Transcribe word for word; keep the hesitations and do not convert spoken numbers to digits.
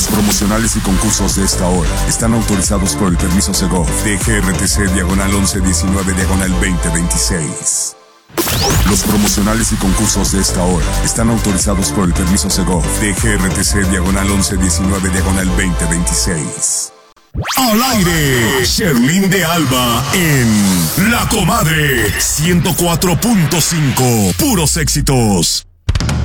Los promocionales y concursos de esta hora están autorizados por el permiso Segov de G R T C diagonal once diecinueve diagonal veinte veintiséis. Los promocionales y concursos de esta hora están autorizados por el permiso Segov de G R T C diagonal once diecinueve diagonal veinte veintiséis. Al aire, Sherlyn de Alba en La Comadre ciento cuatro punto cinco, puros éxitos.